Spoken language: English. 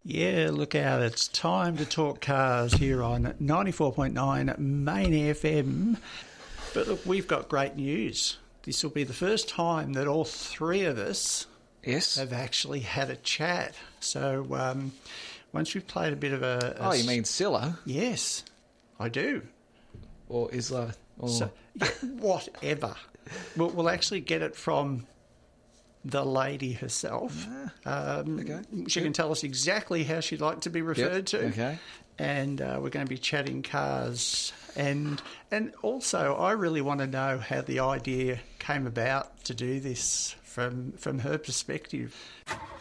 Yeah, look out. It's time to talk cars here on 94.9 Main FM. But look, we've got great news. This will be the first time that all three of us have actually had a chat. So once we've played a bit of a... Oh, you mean Scylla? Yes, I do. Or Isla? Or... So, yeah, whatever. We'll actually get it from the lady herself. Okay. She can tell us exactly how she'd like to be referred to. Okay. And we're going to be chatting cars. And also, I really want to know how the idea came about to do this from her perspective.